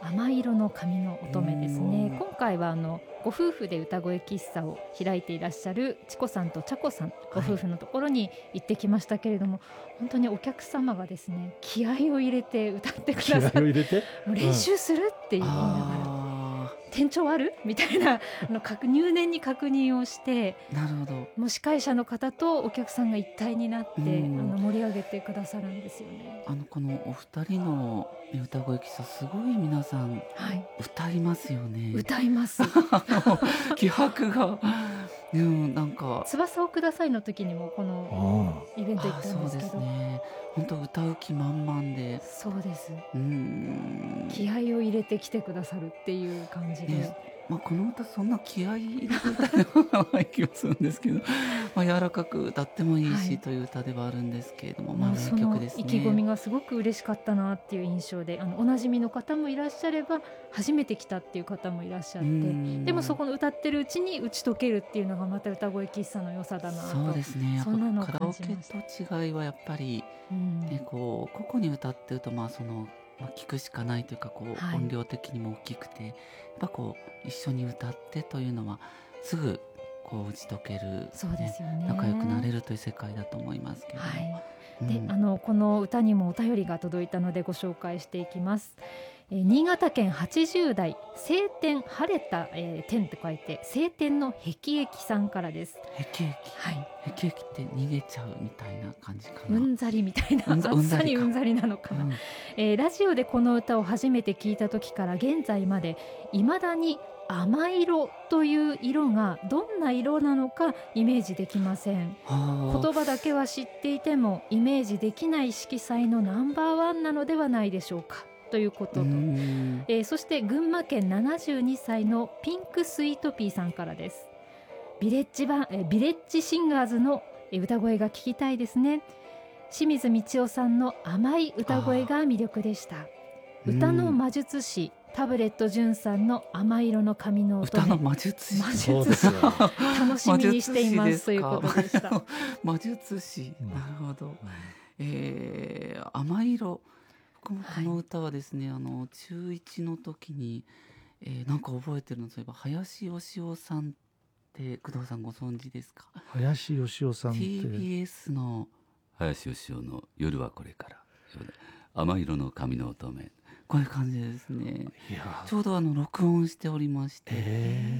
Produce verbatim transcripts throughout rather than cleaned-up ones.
甘い色の髪の乙女ですね。今回はあのご夫婦で歌声喫茶を開いていらっしゃるチコさんとチャコさんご夫婦のところに行ってきましたけれども、はい、本当にお客様がですね気合を入れて歌ってくださって、気合を入れてもう練習するって言いながら、うん、店長あるみたいなあの入念に確認をして、 なるほど、 もう司会者の方とお客さんが一体になって、うん、あの盛り上げてくださるんですよね。 あのこのお二人の歌声喫茶すごい皆さん、はい、歌いますよね。 歌います気迫がうん、なんか翼をくださいの時にもこのイベント行ったんですけど、 そうですね、本当歌う気満々で、 そうです、 うーん、 気合を入れてきてくださるっていう感じで、 ね、まあ、この歌そんな気合い入れて歌ではない気がするんですけどまあ柔らかく歌ってもいいし、はい、という歌ではあるんですけれども、まあ、名曲ですね。 その意気込みがすごく嬉しかったなっていう印象で、あのおなじみの方もいらっしゃれば初めて来たっていう方もいらっしゃって、でもそこの歌ってるうちに打ち解けるっていうのがまた歌声喫茶の良さだなと。 そうですね、やっぱそんなのをカラオケ感じました。 と違いはやっぱり、ね、こう個々に歌ってるとまあそのまあ、聞くしかないというかこう、はい、音量的にも大きくてやっぱこう一緒に歌ってというのはすぐこう打ち解ける、 そうですよね、 仲良くなれるという世界だと思いますけど、はいうん、であのこの歌にもお便りが届いたのでご紹介していきます。えー、新潟県はちじゅう代晴天晴れた、えー、天と書いて晴天の辟易さんからです。 辟易、はい、辟易って逃げちゃうみたいな感じかな。 うんざりみたいな、暑さにうんざりなのかな、うん、えー、ラジオでこの歌を初めて聞いた時から現在までいまだに甘色という色がどんな色なのかイメージできません。言葉だけは知っていてもイメージできない色彩のナンバーワンなのではないでしょうかということと、えー、そして群馬県ななじゅうにさいのピンクスイートピーさんからです。ビレッジバン、えー、ビレッジシンガーズの歌声が聞きたいですね。清水道夫さんの甘い歌声が魅力でした。歌の魔術師タブレット純さんの甘い色の髪の音、 歌の魔術師、 魔術師楽しみにしていますということでした。 魔術師、なるほど、うん、えー、甘い色、僕もこの歌はですね、はい、あの中いちの時に、えー、なんか覚えてるの、そういえば林芳雄さんって工藤さんご存知ですか？ 林芳雄さんってティービーエス の林芳雄の夜はこれから甘い色の髪の乙女、 こういう感じですね。ちょうどあの録音しておりまして、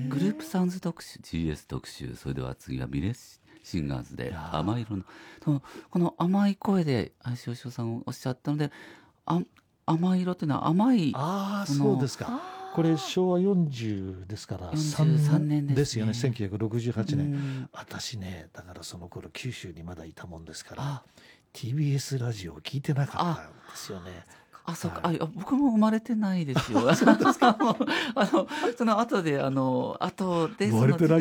グループサウンズ特集ジーエス 特集、それでは次はビレッジシンガーズで甘い色の、 この甘い声で林芳雄さんおっしゃったので、あ甘い色というのは甘い、 ああそうですか。これしょうわよんじゅうですからよんじゅうさんねんですね、 ですよね。せんきゅうひゃくろくじゅうはちねん、私ねだからその頃九州にまだいたもんですからティービーエス ラジオを聞いてなかったんですよね。 あ、そうか、はい、あ、僕も生まれてないですよ。あのその後であの後でその生まれてない